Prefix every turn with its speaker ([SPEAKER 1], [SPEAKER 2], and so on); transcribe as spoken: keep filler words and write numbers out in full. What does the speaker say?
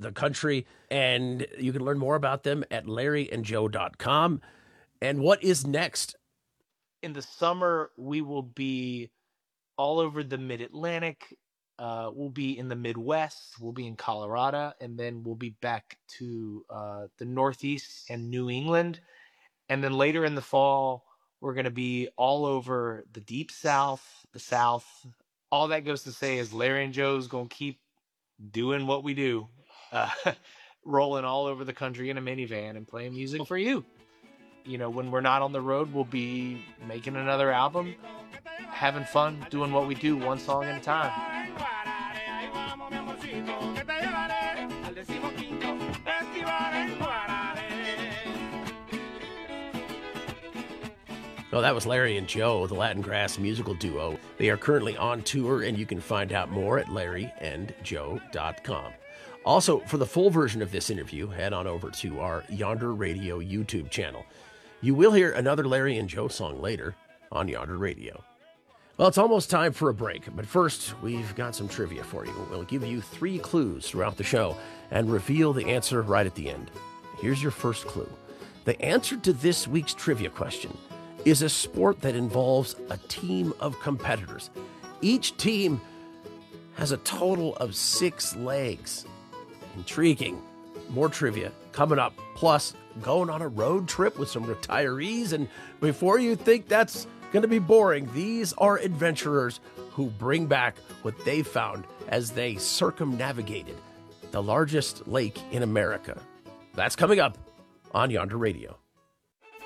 [SPEAKER 1] the country. And you can learn more about them at larry and joe dot com. And what is next?
[SPEAKER 2] In the summer, we will be all over the Mid-Atlantic. Uh, we'll be in the Midwest. We'll be in Colorado. And then we'll be back to uh, the Northeast and New England. And then later in the fall, we're going to be all over the Deep South, the South. All that goes to say is Larry and Joe's going to keep doing what we do, uh, rolling all over the country in a minivan and playing music for you. You know, when we're not on the road, we'll be making another album, having fun, doing what we do, one song at a time.
[SPEAKER 1] Well, that was Larry and Joe, the Latin Grass musical duo. They are currently on tour, and you can find out more at larry and joe dot com. Also, for the full version of this interview, head on over to our Yonder Radio YouTube channel. You will hear another Larry and Joe song later on Yonder Radio. Well, it's almost time for a break, but first, we've got some trivia for you. We'll give you three clues throughout the show and reveal the answer right at the end. Here's your first clue. The answer to this week's trivia question is a sport that involves a team of competitors. Each team has a total of six legs. Intriguing. More trivia coming up. Plus, going on a road trip with some retirees. And before you think that's going to be boring, these are adventurers who bring back what they found as they circumnavigated the largest lake in America. That's coming up on Yonder Radio.